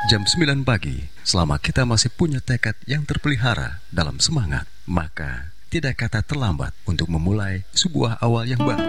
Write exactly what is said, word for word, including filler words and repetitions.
Jam sembilan pagi, selama kita masih punya tekad yang terpelihara dalam semangat, maka tidak kata terlambat untuk memulai sebuah awal yang baru.